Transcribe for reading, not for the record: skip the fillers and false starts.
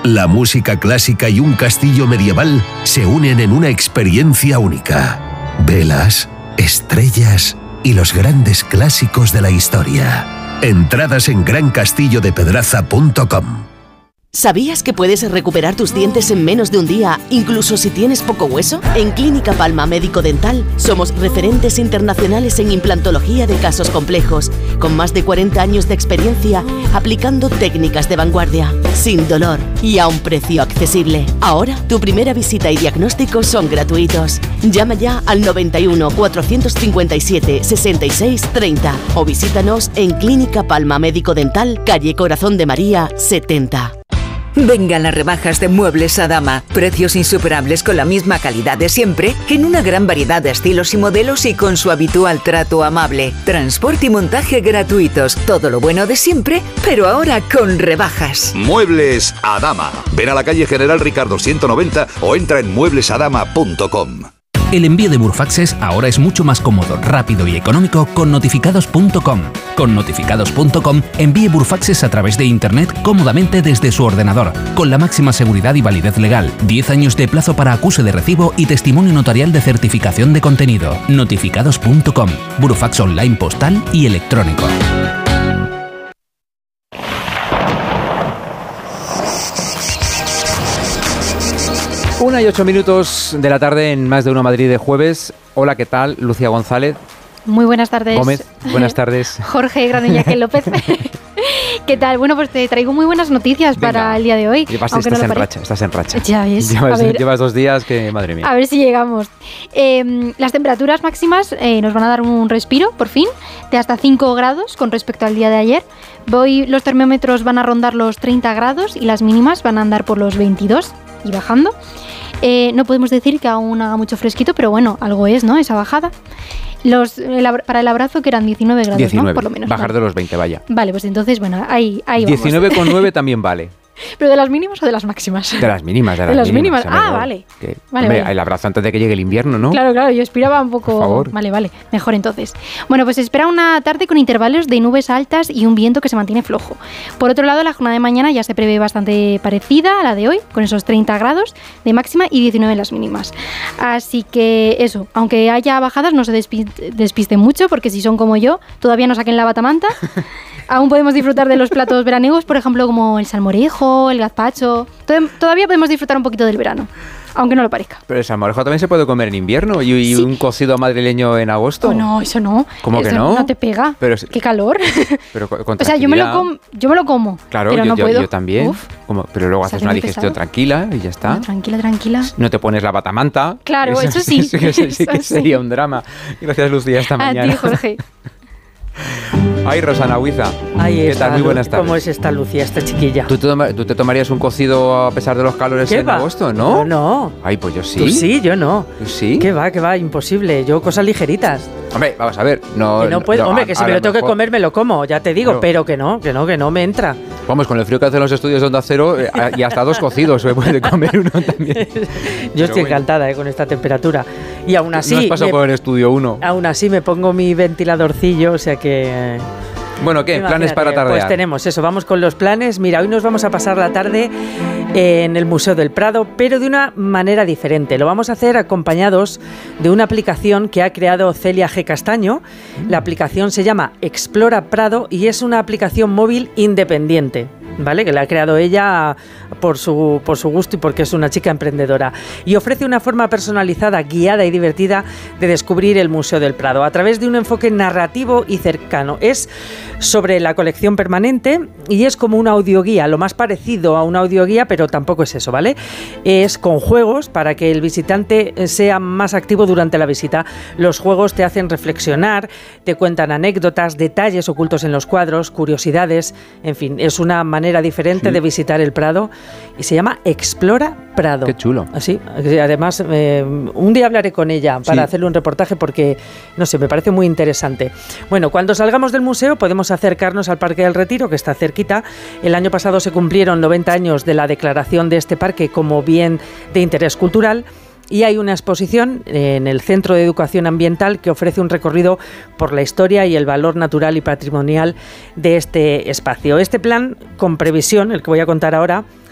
La música clásica y un castillo medieval se unen en una experiencia única. Velas, estrellas y los grandes clásicos de la historia. Entradas en grancastillodepedraza.com. ¿Sabías que puedes recuperar tus dientes en menos de un día, incluso si tienes poco hueso? En Clínica Palma Médico Dental somos referentes internacionales en implantología de casos complejos, con más de 40 años de experiencia aplicando técnicas de vanguardia, sin dolor y a un precio accesible. Ahora, tu primera visita y diagnóstico son gratuitos. Llama ya al 91 457 66 30 o visítanos en Clínica Palma Médico Dental, calle Corazón de María 70. Vengan las rebajas de Muebles Adama. Precios insuperables con la misma calidad de siempre, en una gran variedad de estilos y modelos y con su habitual trato amable. Transporte y montaje gratuitos. Todo lo bueno de siempre, pero ahora con rebajas. Muebles Adama. Ven a la calle General Ricardo 190 o entra en mueblesadama.com. El envío de Burfaxes ahora es mucho más cómodo, rápido y económico con notificados.com. Con notificados.com envíe Burfaxes a través de Internet cómodamente desde su ordenador, con la máxima seguridad y validez legal, 10 años de plazo para acuse de recibo y testimonio notarial de certificación de contenido. Notificados.com, Burfax online postal y electrónico. 1:08 de la tarde en Más de Uno Madrid de jueves. Hola, ¿qué tal? Lucía González. Muy buenas tardes. Gómez, buenas tardes. Jorge Granullaque López. ¿Qué tal? Bueno, pues te traigo muy buenas noticias. Venga, para el día de hoy. Estás en racha. Ya ves. Llevas 2 días que, madre mía. A ver si llegamos. Las temperaturas máximas nos van a dar un respiro, por fin, de hasta 5 grados con respecto al día de ayer. Hoy los termómetros van a rondar los 30 grados y las mínimas van a andar por los 22 y bajando. No podemos decir que aún haga mucho fresquito, pero bueno, algo es, ¿no? Esa bajada. Para el abrazo que eran 19 grados, 19, ¿no? Por lo menos. Bajar de los 20, vaya. Vale, pues entonces, bueno, ahí vamos. 19,9 también vale. ¿Pero de las mínimas o de las máximas? De las mínimas, de las mínimas. Vale. Vale. El abrazo antes de que llegue el invierno, ¿no? Claro, yo aspiraba un poco... Por favor. Vale, mejor entonces. Bueno, pues se espera una tarde con intervalos de nubes altas y un viento que se mantiene flojo. Por otro lado, la jornada de mañana ya se prevé bastante parecida a la de hoy, con esos 30 grados de máxima y 19 en las mínimas. Así que eso, aunque haya bajadas, no se despisten mucho, porque si son como yo, todavía no saquen la batamanta. Aún podemos disfrutar de los platos veraniegos, por ejemplo, como el salmorejo, el gazpacho. Todavía podemos disfrutar un poquito del verano, aunque no lo parezca. Pero el salmorejo también se puede comer en invierno y sí. Un cocido madrileño en agosto. No, eso no. ¿Cómo eso que no? No te pega. Pero qué calor. Pero con o sea, yo me lo como. Claro, pero no puedo. Yo también. Pero luego haces una digestión tranquila y ya está. Tranquila. No te pones la batamanta. Claro, eso sí. Sí que sería un drama. Gracias, Lucía, esta mañana. A ti, Jorge. Ay, Rosana Huiza. ¿Qué tal? Muy buenas tardes. ¿Cómo es esta Lucía, esta chiquilla? ¿Tú te tomarías un cocido a pesar de los calores en agosto, no? No. Ay, pues yo sí. ¿Tú sí? Yo no. ¿Tú sí? ¿Qué va? Imposible. Yo cosas ligeritas. Hombre, vamos a ver. No puedo. Hombre, que si me lo tengo que comer, me lo como, ya te digo. Claro. Pero que no me entra. Vamos, con el frío que hacen los estudios de Onda Cero y hasta 2 cocidos se puede comer uno también. Yo estoy encantada con esta temperatura. Y aún así... ¿No has pasado por el estudio 1? Aún así me pongo mi ventiladorcillo, o sea que... Bueno, ¿qué? ¿Planes para tardear? Pues tenemos eso, vamos con los planes. Mira, hoy nos vamos a pasar la tarde en el Museo del Prado, pero de una manera diferente. Lo vamos a hacer acompañados de una aplicación que ha creado Celia G. Castaño. La aplicación se llama Explora Prado y es una aplicación móvil independiente, ¿vale? Que la ha creado ella por su gusto y porque es una chica emprendedora. Y ofrece una forma personalizada, guiada y divertida de descubrir el Museo del Prado a través de un enfoque narrativo y cercano. Es sobre la colección permanente y es como una audioguía, lo más parecido a una audioguía, pero tampoco es eso, ¿vale? Es con juegos para que el visitante sea más activo durante la visita. Los juegos te hacen reflexionar, te cuentan anécdotas, detalles ocultos en los cuadros, curiosidades, en fin, es una manera diferente de visitar el Prado y se llama Explora Prado. Qué chulo. Así, además, un día hablaré con ella para hacerle un reportaje porque, no sé, me parece muy interesante. Bueno, cuando salgamos del museo podemos acercarnos al Parque del Retiro, que está cerquita. El año pasado se cumplieron 90 años de la declaración de este parque como bien de interés cultural. Y hay una exposición en el Centro de Educación Ambiental que ofrece un recorrido por la historia y el valor natural y patrimonial de este espacio. Este plan, con previsión, el que voy a contar ahora,